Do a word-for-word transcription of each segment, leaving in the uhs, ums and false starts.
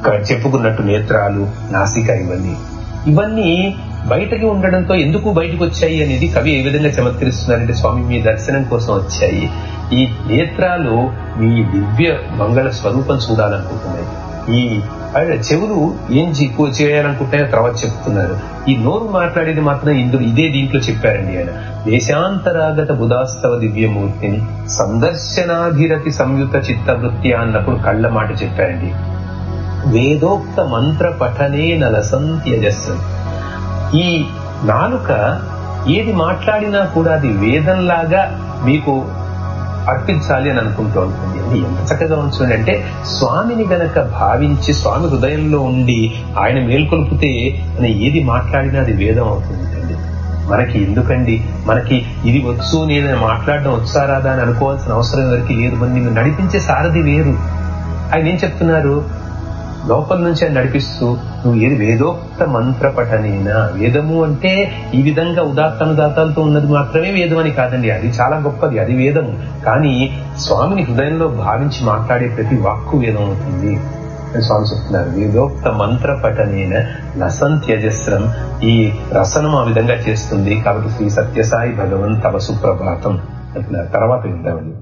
చెప్పుకున్నట్టు నేత్రాలు, నాసిక ఇవన్నీ ఇవన్నీ బయటకి ఉండడంతో ఎందుకు బయటకు వచ్చాయి అనేది కవి ఏ విధంగా చమత్కరిస్తున్నారంటే, స్వామి మీ దర్శనం కోసం వచ్చాయి. ఈ నేత్రాలు మీ దివ్య మంగళ స్వరూపం చూడాలనుకుంటున్నాయి. ఈ చెవులు ఏం చేయాలనుకుంటున్నాయో తర్వాత చెప్తున్నారు. ఈ నోరు మాట్లాడేది మాత్రం ఇందులో ఇదే దీంట్లో చెప్పారండి ఆయన. దేశాంతరాగత బుధాస్తవ దివ్యమూర్తిని సందర్శనాధిరతి సంయుత చిత్తవృత్తి అన్నప్పుడు కళ్ళ మాట చెప్పారండి. వేదోక్త మంత్ర పఠనే నలసంత్యజస్సు. ఈ నాలుక ఏది మాట్లాడినా కూడా అది వేదంలాగా మీకు అర్పించాలి అని అనుకుంటూ ఉంటుంది. అది ఎంత చక్కగా ఉంచుంది అంటే, స్వామిని గనక భావించి స్వామి హృదయంలో ఉండి ఆయన మేల్కొల్పితే అని ఏది మాట్లాడినా అది వేదం అవుతుంది. మనకి ఎందుకండి, మనకి ఇది వచ్చు నేను మాట్లాడడం వచ్చారాదా అని అనుకోవాల్సిన అవసరం ఎవరికి లేదు. మరి నిన్ను నడిపించే సారథి వేరు. ఆయన ఏం చెప్తున్నారు, లోపల నుంచి ఆయన నడిపిస్తూ నువ్వు ఏది వేదోక్త మంత్ర పఠనేనా. వేదము అంటే ఈ విధంగా ఉదాత్తనుదాతాలతో ఉన్నది మాత్రమే వేదం అని కాదండి, అది చాలా గొప్పది, అది వేదము. కానీ స్వామిని హృదయంలో భావించి మాట్లాడే ప్రతి వాక్కు వేదం అవుతుంది అని స్వామి చెప్తున్నారు. వేదోక్త మంత్ర పఠనేన లసంత్యజస్రం. ఈ రసనం ఆ విధంగా చేస్తుంది. కాబట్టి శ్రీ సత్యసాయి భగవన్ తవ సుప్రభాతం అంటున్నారు. తర్వాత విందామని.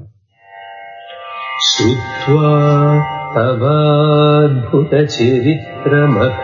శ్రుత్వా తవాద్భుత చరిత్రమ